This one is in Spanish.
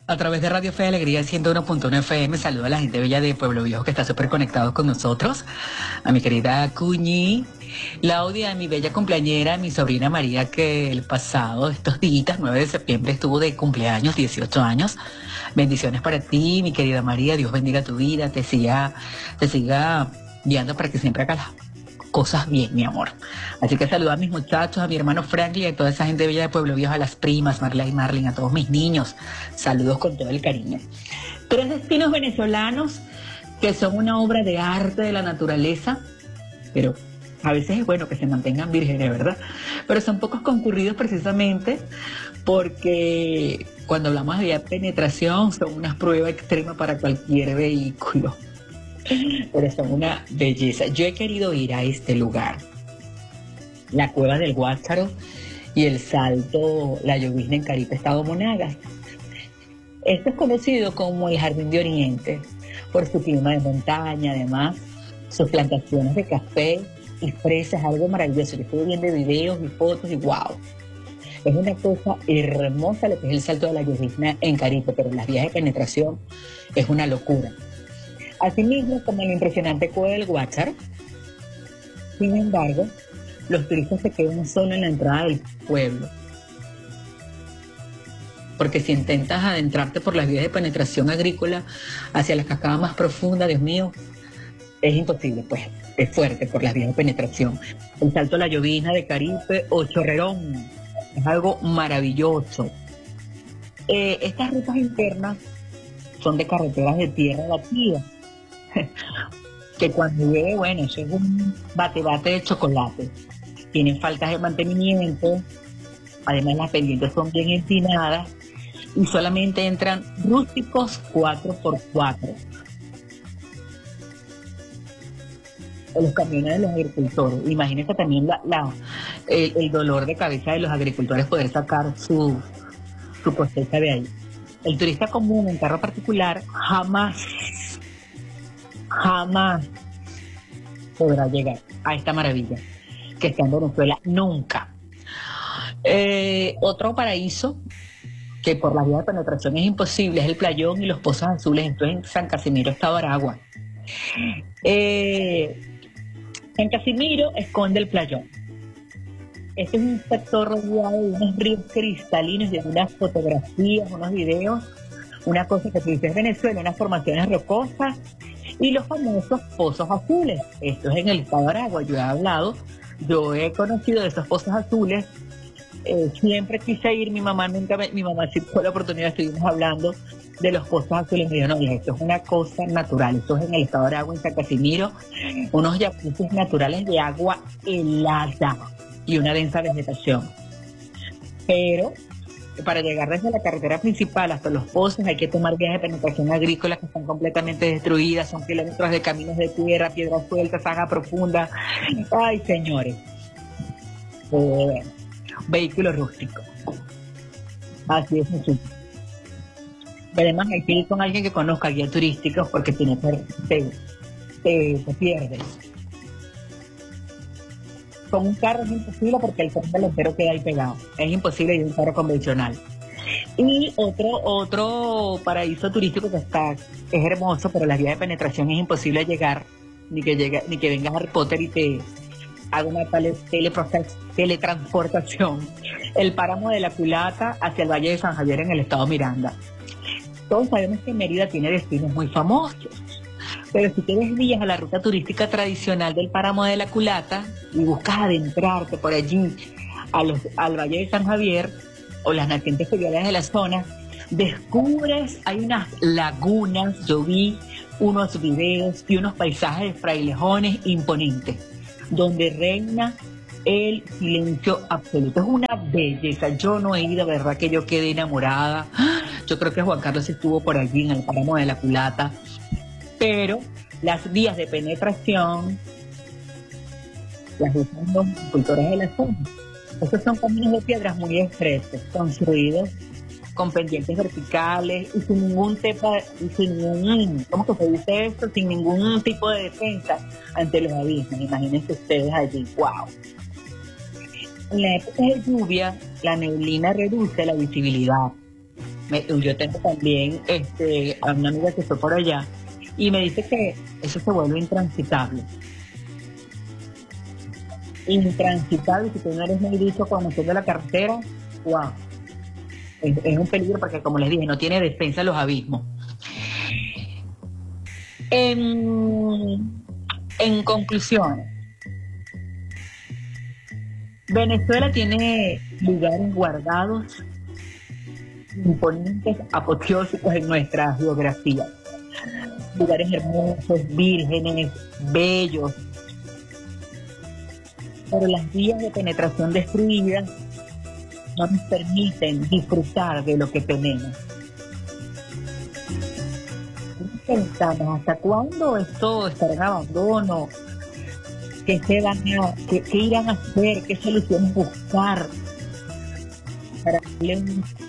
A través de Radio Fe de Alegría 101.1 FM, saludo a la gente bella de Pueblo Viejo que está súper conectados con nosotros. A mi querida Cuñi, Claudia, a mi bella cumpleañera, mi sobrina María, que el pasado, estos días, 9 de septiembre, estuvo de cumpleaños, 18 años. Bendiciones para ti, mi querida María. Dios bendiga tu vida, te siga guiando para que siempre hagas las cosas bien, mi amor. Así que saludo a mis muchachos, a mi hermano Franklin, a toda esa gente bella de Pueblo Viejo, a las primas, Marla y Marlin, a todos mis niños. Saludos con todo el cariño. 3 destinos venezolanos que son una obra de arte de la naturaleza, pero a veces es bueno que se mantengan vírgenes, ¿verdad? Pero son pocos concurridos precisamente porque cuando hablamos de penetración son una prueba extrema para cualquier vehículo. Pero son una belleza. Yo he querido ir a este lugar, la Cueva del Guácharo y el Salto La Llovizna en Caripe, Estado Monagas. Esto es conocido como el Jardín de Oriente por su clima de montaña, además sus plantaciones de café y fresas, algo maravilloso. Yo estuve viendo videos y fotos y wow, es una cosa hermosa lo que es el Salto de La Llovizna en Caripe, pero las vías de penetración es una locura. Asimismo, como la impresionante Cueva del Guácharo, sin embargo, los turistas se quedan solo en la entrada del pueblo. Porque si intentas adentrarte por las vías de penetración agrícola hacia las cascadas más profundas, Dios mío, es imposible, pues, es fuerte por las vías de penetración. El Salto a La Llovizna de Caripe o Chorrerón, es algo maravilloso. Estas rutas internas son de carreteras de tierra batida, que cuando llueve, bueno, eso es un bate-bate de chocolate. Tienen faltas de mantenimiento, además las pendientes son bien empinadas y solamente entran rústicos 4x4. Los camiones de los agricultores. Imagínense también el dolor de cabeza de los agricultores poder sacar su cosecha de ahí. El turista común en carro particular jamás podrá llegar a esta maravilla que está en Venezuela, nunca. Otro paraíso que por la vía de penetración es imposible es el Playón y los Pozos Azules, esto es en San Casimiro, Estado Aragua. San Casimiro esconde el Playón. Este es un sector rodeado de unos ríos cristalinos, de unas fotografías, unos videos, una cosa que tú dices Venezuela, unas formaciones rocosas y los famosos Pozos Azules. Esto es en el Estado de Aragua. Yo he conocido de esos Pozos Azules. Siempre quise ir, mi mamá sí tuvo la oportunidad, estuvimos hablando de los Pozos Azules. Me dijo, no, esto es una cosa natural, esto es en el Estado de Aragua, en San Casimiro, unos jacuzzis naturales de agua helada y una densa vegetación. Pero para llegar desde la carretera principal hasta los pozos hay que tomar vías de penetración agrícola que están completamente destruidas, son kilómetros de caminos de tierra, piedras sueltas, agua profunda. Ay, señores. Vehículo rústico. Así es, muchachos. Además hay que ir con alguien que conozca guías turísticos porque si no te pierdes. Con un carro es imposible porque el tren delantero queda ahí pegado. Es imposible ir en un carro convencional. Y otro paraíso turístico que es hermoso, pero las vías de penetración es imposible llegar, ni que venga Harry Potter y te haga una teletransportación. El páramo de la Culata hacia el Valle de San Javier en el estado Miranda. Todos sabemos que Mérida tiene destinos muy famosos. Pero si te desvías a la ruta turística tradicional del páramo de la Culata y buscas adentrarte por allí al Valle de San Javier o las nacientes fluviales de la zona, descubres, hay unas lagunas, yo vi unos videos y unos paisajes de frailejones imponentes, donde reina el silencio absoluto. Es una belleza. Yo no he ido, verdad que yo quedé enamorada. Yo creo que Juan Carlos estuvo por allí en el páramo de la Culata. Pero las vías de penetración las usan los agricultores de la zona. Estos son caminos de piedras muy estrechos, construidos con pendientes verticales y sin ningún ¿cómo que se dice esto? Sin ningún tipo de defensa ante los abismos. Imagínense ustedes allí, wow. En la época de lluvia, la neblina reduce la visibilidad Yo tengo también a una amiga que fue por allá y me dice que eso se vuelve intransitable. Intransitable, si tú no eres muy dicho conociendo la carretera, wow, es un peligro porque como les dije, no tiene defensa los abismos. En conclusión, Venezuela tiene lugares guardados, imponentes, apoteósicos en nuestra geografía. Lugares hermosos, vírgenes, bellos, pero las vías de penetración destruidas no nos permiten disfrutar de lo que tenemos. Pensamos, ¿hasta cuándo esto estará en abandono? ¿Qué irán a hacer? ¿Qué soluciones buscar para darle